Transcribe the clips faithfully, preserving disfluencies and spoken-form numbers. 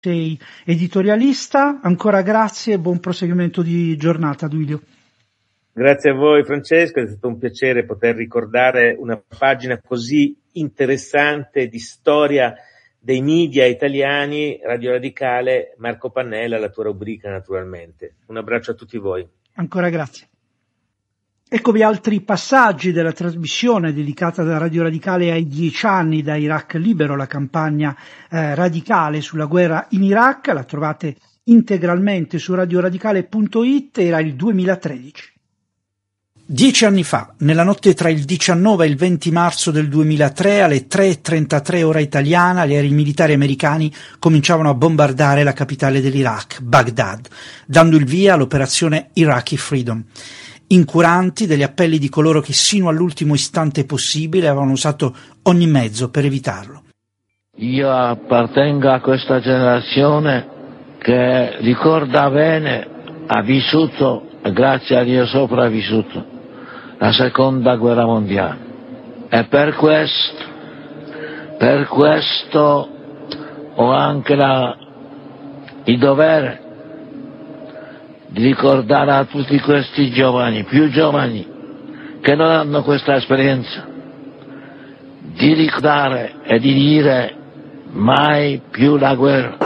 sei editorialista. Ancora grazie e buon proseguimento di giornata, Duilio. Grazie a voi Francesco, è stato un piacere poter ricordare una pagina così interessante di storia dei media italiani. Radio Radicale, Marco Pannella, la tua rubrica naturalmente. Un abbraccio a tutti voi. Ancora grazie. Eccovi altri passaggi della trasmissione dedicata da Radio Radicale ai dieci anni da Iraq Libero, la campagna eh, radicale sulla guerra in Iraq. La trovate integralmente su radioradicale punto it. Era il duemilatredici. Dieci anni fa, nella notte tra il diciannove e il venti marzo del duemilatré, alle tre e trentatré ora italiana, gli aerei militari americani cominciavano a bombardare la capitale dell'Iraq, Baghdad, dando il via all'operazione Iraqi Freedom. Incuranti degli appelli di coloro che sino all'ultimo istante possibile avevano usato ogni mezzo per evitarlo. Io appartengo a questa generazione che ricorda bene, ha vissuto, grazie a Dio sopravvissuto, la seconda guerra mondiale. E per questo, per questo ho anche la, il dovere di ricordare a tutti questi giovani, più giovani, che non hanno questa esperienza, di ricordare e di dire mai più la guerra.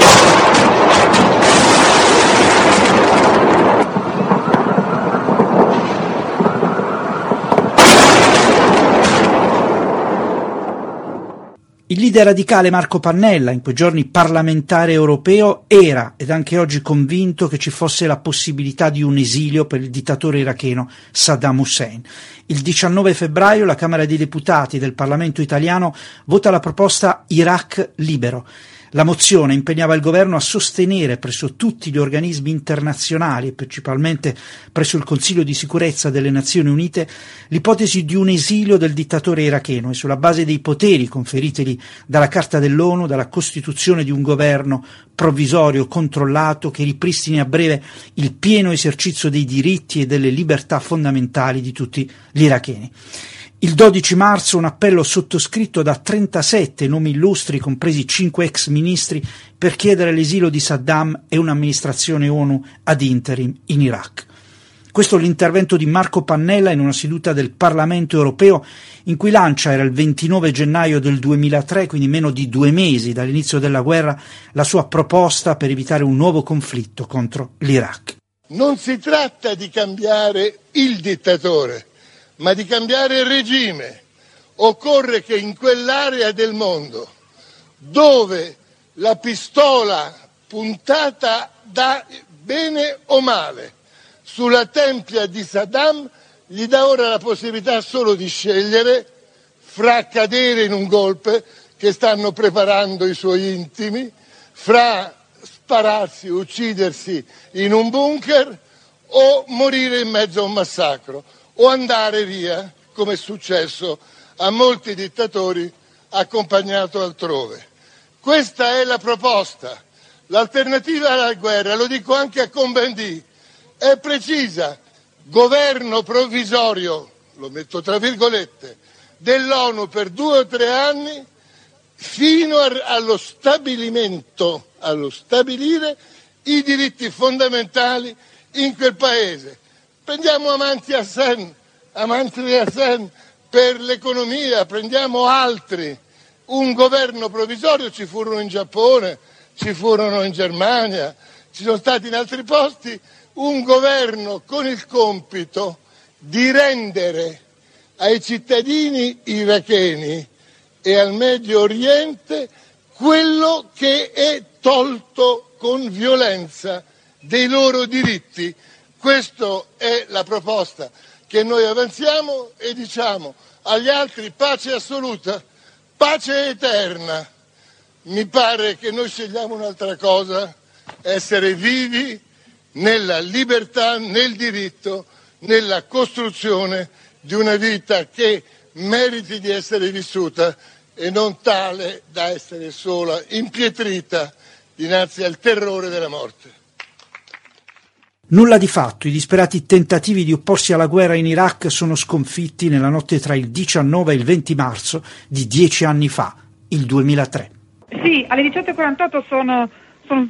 Il leader radicale Marco Pannella, in quei giorni parlamentare europeo, era ed anche oggi convinto che ci fosse la possibilità di un esilio per il dittatore iracheno Saddam Hussein. Il diciannove febbraio la Camera dei Deputati del Parlamento italiano vota la proposta Iraq Libero. La mozione impegnava il governo a sostenere presso tutti gli organismi internazionali e principalmente presso il Consiglio di sicurezza delle Nazioni Unite l'ipotesi di un esilio del dittatore iracheno e sulla base dei poteri conferitigli dalla Carta dell'ONU, dalla costituzione di un governo provvisorio controllato che ripristini a breve il pieno esercizio dei diritti e delle libertà fondamentali di tutti gli iracheni. Il dodici marzo un appello sottoscritto da trentasette nomi illustri, compresi cinque ex ministri, per chiedere l'esilio di Saddam e un'amministrazione ONU ad interim in Iraq. Questo è l'intervento di Marco Pannella in una seduta del Parlamento europeo in cui lancia, era il ventinove gennaio del duemilatré, quindi meno di due mesi dall'inizio della guerra, la sua proposta per evitare un nuovo conflitto contro l'Iraq. Non si tratta di cambiare il dittatore, ma di cambiare il regime. Occorre che in quell'area del mondo dove la pistola puntata da bene o male sulla tempia di Saddam gli dà ora la possibilità solo di scegliere fra cadere in un golpe che stanno preparando i suoi intimi, fra spararsi, uccidersi in un bunker o morire in mezzo a un massacro, o andare via, come è successo a molti dittatori accompagnato altrove. Questa è la proposta. L'alternativa alla guerra, lo dico anche a Combendit, è precisa. Governo provvisorio, lo metto tra virgolette, dell'ONU per due o tre anni fino a, allo stabilimento, allo stabilire i diritti fondamentali in quel paese. Prendiamo Amartya Sen, Amartya Sen per l'economia, prendiamo altri. Un governo provvisorio ci furono in Giappone, ci furono in Germania, ci sono stati in altri posti. Un governo con il compito di rendere ai cittadini iracheni e al Medio Oriente quello che è tolto con violenza dei loro diritti. Questa è la proposta che noi avanziamo e diciamo agli altri pace assoluta, pace eterna. Mi pare che noi scegliamo un'altra cosa, essere vivi nella libertà, nel diritto, nella costruzione di una vita che meriti di essere vissuta e non tale da essere sola, impietrita dinanzi al terrore della morte. Nulla di fatto, i disperati tentativi di opporsi alla guerra in Iraq sono sconfitti nella notte tra il diciannove e il venti marzo di dieci anni fa, il duemilatré. Sì, alle diciotto e quarantotto sono